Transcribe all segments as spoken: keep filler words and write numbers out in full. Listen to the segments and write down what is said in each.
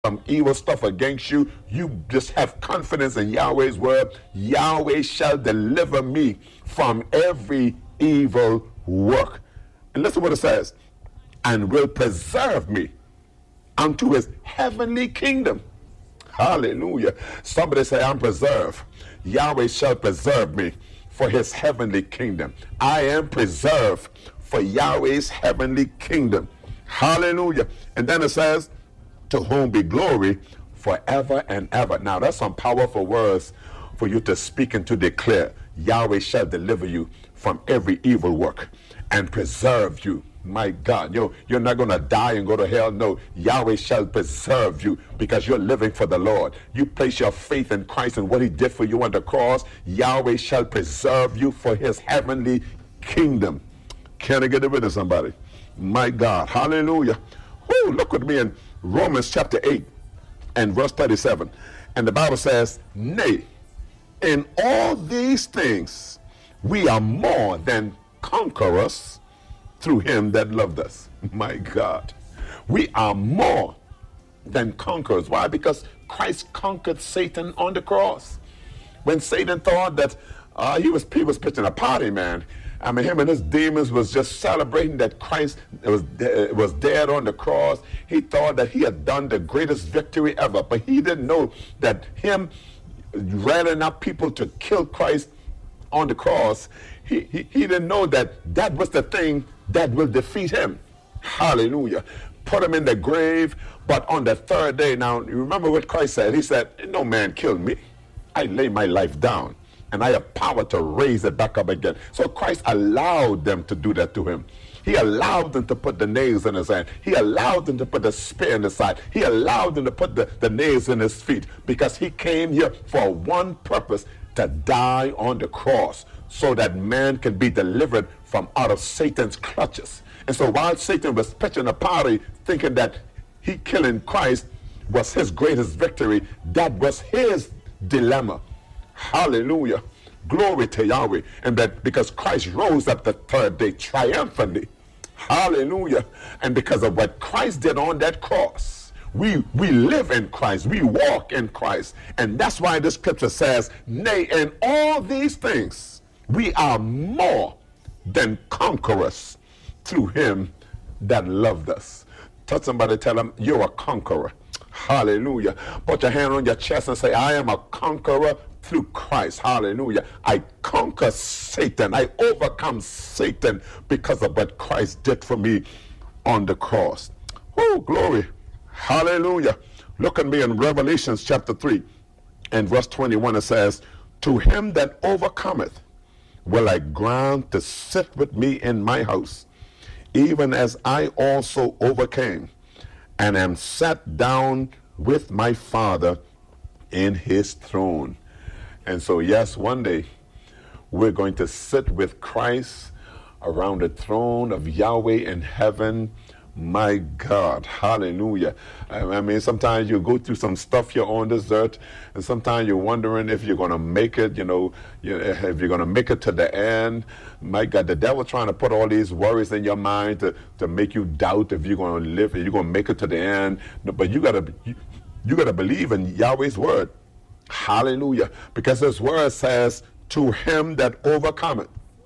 some evil stuff against you, you just have confidence in Yahweh's word. Yahweh shall deliver me from every evil work. And listen what it says. And will preserve me unto his heavenly kingdom. Hallelujah. Somebody say, I'm preserved. Yahweh shall preserve me for his heavenly kingdom. I am preserved for Yahweh's heavenly kingdom. Hallelujah. And then it says, to whom be glory forever and ever. Now that's some powerful words for you to speak and to declare. Yahweh shall deliver you from every evil work and preserve you. My God, you, you're not going to die and go to hell. No, Yahweh shall preserve you because you're living for the Lord. You place your faith in Christ and what he did for you on the cross. Yahweh shall preserve you for his heavenly kingdom. Can I get rid of somebody? My God, hallelujah. Woo, look with me in Romans chapter eight and verse thirty-seven. And the Bible says, nay, in all these things we are more than conquerors through him that loved us. My God, we are more than conquerors. Why? Because Christ conquered Satan on the cross. When Satan thought that uh, he was, he was pitching a party, man. I mean, him and his demons was just celebrating that Christ was, de was dead on the cross. He thought that he had done the greatest victory ever, but he didn't know that him rallying up people to kill Christ on the cross, he, he, he didn't know that that was the thing that will defeat him. Hallelujah. Put him in the grave, but on the third day, now, you remember what Christ said? He said, no man killed me. I lay my life down, and I have power to raise it back up again. So Christ allowed them to do that to him. He allowed them to put the nails in his hand. He allowed them to put the spear in his side. He allowed them to put the, the nails in his feet because he came here for one purpose, to die on the cross so that man can be delivered from out of Satan's clutches. And so while Satan was pitching a party thinking that he killing Christ was his greatest victory, that was his dilemma. Hallelujah. Glory to Yahweh. And that because Christ rose up the third day triumphantly. Hallelujah. And because of what Christ did on that cross, we, we live in Christ. We walk in Christ. And that's why the scripture says, nay, in all these things, we are more than conquerors through him that loved us. Touch somebody, tell them, you're a conqueror. Hallelujah. Put your hand on your chest and say, I am a conqueror through Christ. Hallelujah. I conquer Satan. I overcome Satan because of what Christ did for me on the cross. Oh, glory. Hallelujah. Look at me in Revelations chapter three and verse twenty-one. It says, to him that overcometh will I grant to sit with me in my house, even as I also overcame and am sat down with my Father in his throne. And so, yes, one day we're going to sit with Christ around the throne of Yahweh in heaven. My God, hallelujah. I mean, sometimes you go through some stuff here on this earth, and sometimes you're wondering if you're going to make it, you know, if you're going to make it to the end. My God, the devil trying to put all these worries in your mind to, to make you doubt if you're going to live, if you're going to make it to the end. But you got to you, you got to believe in Yahweh's word. Hallelujah. Because his word says, to him that overcometh.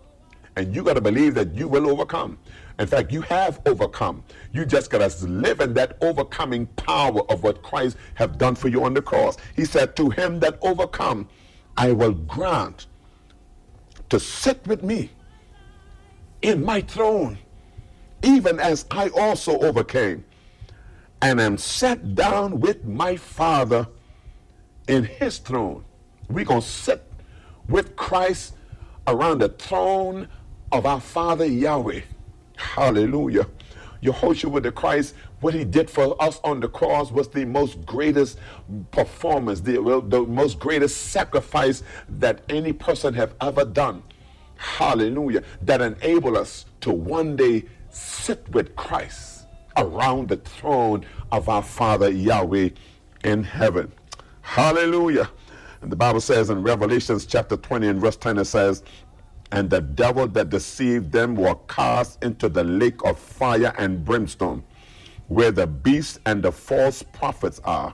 And you got to believe that you will overcome. In fact, you have overcome. You just got to live in that overcoming power of what Christ have done for you on the cross. He said, to him that overcome, I will grant to sit with me in my throne, even as I also overcame, and am sat down with my Father in his throne. We're going to sit with Christ around the throne of our Father Yahweh. Hallelujah. Yehoshua with the Christ, what he did for us on the cross was the most greatest performance, the, the most greatest sacrifice that any person have ever done. Hallelujah. That enabled us to one day sit with Christ around the throne of our Father Yahweh in heaven. Hallelujah. And the Bible says in Revelations chapter twenty and verse ten, it says, and the devil that deceived them were cast into the lake of fire and brimstone, where the beast and the false prophets are,